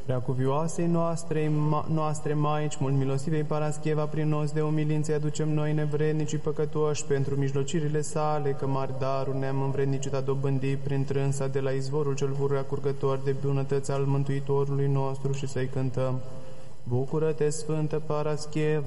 Preacuvioasei noastre Maici, mult milostivei Parascheva, prin nos de umilință aducem noi nevrednici păcătoși pentru mijlocirile sale, că mari daruri ne-am învrednicit a dobândi prin trânsa de la izvorul cel pururea curgător de bunătăți al Mântuitorului nostru și să-i cântăm. Bucură-te, Sfântă Parascheva!